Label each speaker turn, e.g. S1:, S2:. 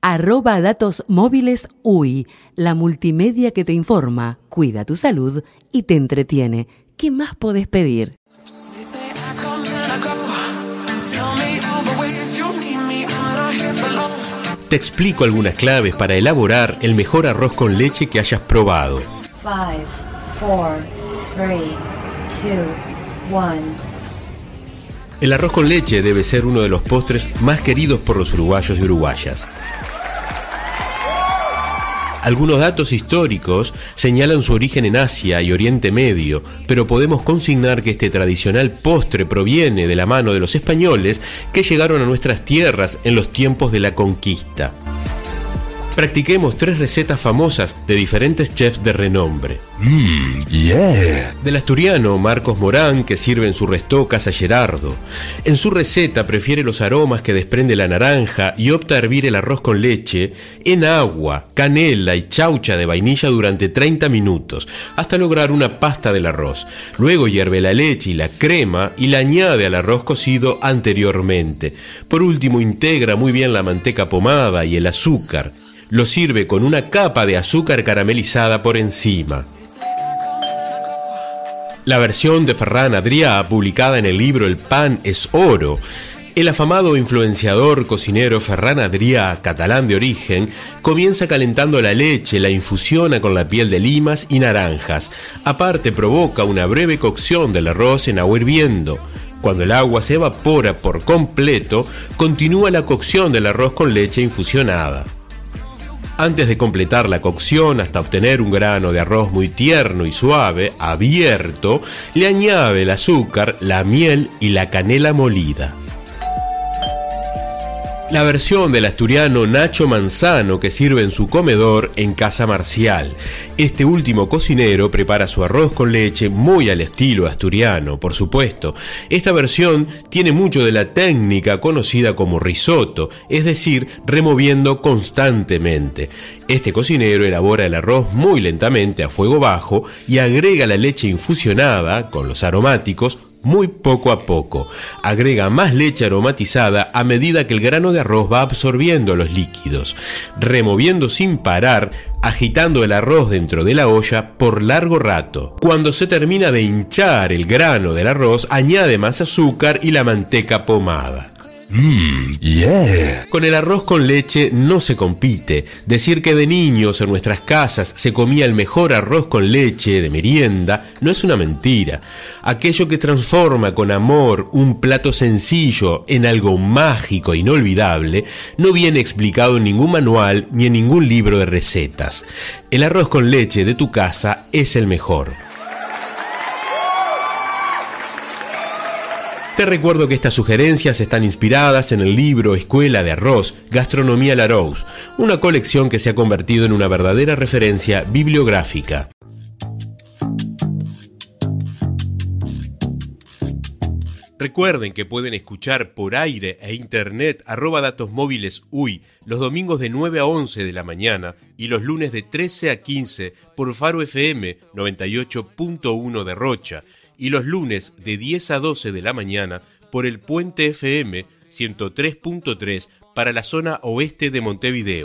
S1: @datosmóvilesUY, la multimedia que te informa, cuida tu salud y te entretiene. ¿Qué más podés pedir?
S2: Te explico algunas claves para elaborar el mejor arroz con leche que hayas probado.
S3: 5, 4, 3, 2, 1.
S2: El arroz con leche debe ser uno de los postres más queridos por los uruguayos y uruguayas. Algunos datos históricos señalan su origen en Asia y Oriente Medio, pero podemos consignar que este tradicional postre proviene de la mano de los españoles que llegaron a nuestras tierras en los tiempos de la conquista. Practiquemos 3 recetas famosas de diferentes chefs de renombre. Del asturiano Marcos Morán, que sirve en su restó Casa Gerardo. En su receta prefiere los aromas que desprende la naranja y opta a hervir el arroz con leche en agua, canela y chaucha de vainilla durante 30 minutos, hasta lograr una pasta del arroz. Luego hierve la leche y la crema y la añade al arroz cocido anteriormente. Por último, integra muy bien la manteca pomada y el azúcar. Lo sirve con una capa de azúcar caramelizada por encima. La versión de Ferran Adrià, publicada en el libro El pan es oro. El afamado influenciador cocinero Ferran Adrià, catalán de origen, comienza calentando la leche, la infusiona con la piel de limas y naranjas. Aparte provoca una breve cocción del arroz en agua hirviendo. Cuando el agua se evapora por completo, continúa la cocción del arroz con leche infusionada. Antes de completar la cocción hasta obtener un grano de arroz muy tierno y suave, abierto, le añade el azúcar, la miel y la canela molida. La versión del asturiano Nacho Manzano, que sirve en su comedor en Casa Marcial. Este último cocinero prepara su arroz con leche muy al estilo asturiano, por supuesto. Esta versión tiene mucho de la técnica conocida como risotto, es decir, removiendo constantemente. Este cocinero elabora el arroz muy lentamente a fuego bajo y agrega la leche infusionada con los aromáticos muy poco a poco. Agrega más leche aromatizada a medida que el grano de arroz va absorbiendo los líquidos, removiendo sin parar, agitando el arroz dentro de la olla por largo rato. Cuando se termina de hinchar el grano del arroz, añade más azúcar y la manteca pomada. Con el arroz con leche no se compite. Decir que de niños en nuestras casas se comía el mejor arroz con leche de merienda no es una mentira. Aquello que transforma con amor un plato sencillo en algo mágico e inolvidable no viene explicado en ningún manual ni en ningún libro de recetas. El arroz con leche de tu casa es el mejor. Te recuerdo que estas sugerencias están inspiradas en el libro Escuela de Arroz, Gastronomía Larousse, una colección que se ha convertido en una verdadera referencia bibliográfica. Recuerden que pueden escuchar por aire e internet @datosmóvilesUY los domingos de 9 a 11 de la mañana y los lunes de 13 a 15 por Faro FM 98.1 de Rocha y los lunes de 10 a 12 de la mañana por el Puente FM 103.3 para la zona oeste de Montevideo.